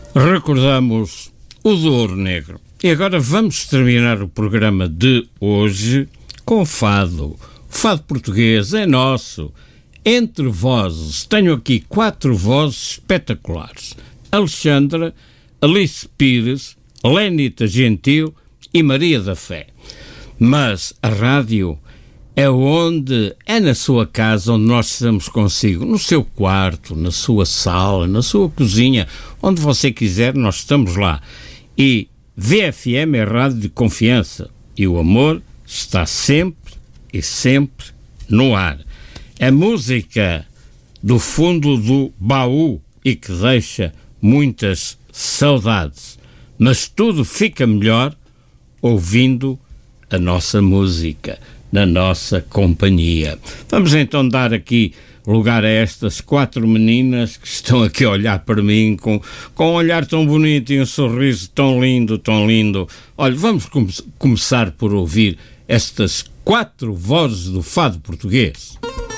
Recordamos o do Ouro Negro. E agora vamos terminar o programa de hoje com fado. O fado português é nosso. Entre vozes, tenho aqui 4 vozes espetaculares. Alexandra, Alice Pires, Lénita Gentil e Maria da Fé. Mas a rádio é na sua casa onde nós estamos consigo, no seu quarto, na sua sala, na sua cozinha, onde você quiser, nós estamos lá. E VFM é rádio de confiança e o amor está sempre e sempre no ar. É música do fundo do baú e que deixa muitas saudades, mas tudo fica melhor ouvindo a nossa música, na nossa companhia. Vamos então dar aqui lugar a estas 4 meninas que estão aqui a olhar para mim com um olhar tão bonito e um sorriso tão lindo, tão lindo. Olha, vamos começar por ouvir estas 4 vozes do fado português.